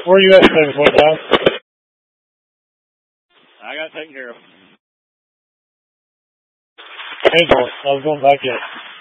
Where are you at, 725? I got it taken care of. Angel, I was going back yet.